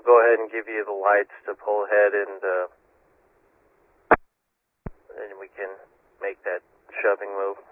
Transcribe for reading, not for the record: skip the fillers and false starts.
go ahead and give you the lights to pull ahead, and we can make that shoving move.